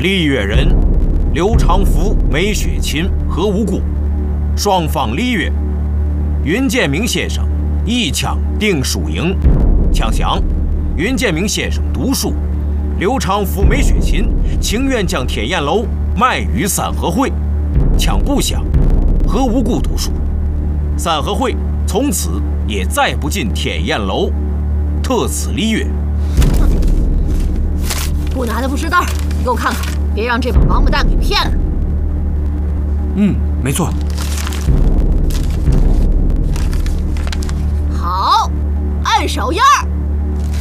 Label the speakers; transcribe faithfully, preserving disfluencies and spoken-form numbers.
Speaker 1: 丽月人刘长福、梅雪琴何无故，双方丽月。云建明先生一枪定输赢，枪响，云建明先生独输。刘长福、梅雪琴情愿将天焰楼卖与三合会，枪不响，何无故独输。三合会从此也再不进天焰楼，特此丽月。
Speaker 2: 不拿的不知道，你给我看看，别让这帮王八蛋给骗了。
Speaker 3: 嗯，没错。
Speaker 2: 好，按手印儿。